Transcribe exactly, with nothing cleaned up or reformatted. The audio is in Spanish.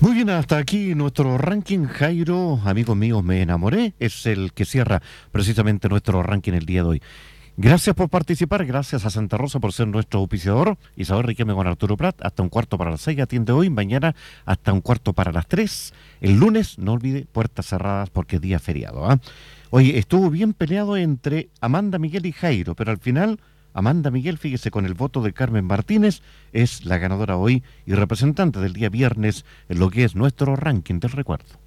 Muy bien, hasta aquí nuestro ranking. Jairo, amigos míos, me enamoré. Es el que cierra precisamente nuestro ranking el día de hoy. Gracias por participar, gracias a Santa Rosa por ser nuestro auspiciador. Isabel Riquelme con Arturo Prat, hasta un cuarto para las seis, atiende hoy, mañana hasta un cuarto para las tres. El lunes, no olvide, puertas cerradas porque es día feriado. ¿eh? Oye, estuvo bien peleado entre Amanda Miguel y Jairo, pero al final, Amanda Miguel, fíjese, con el voto de Carmen Martínez, es la ganadora hoy y representante del día viernes en lo que es nuestro ranking del recuerdo.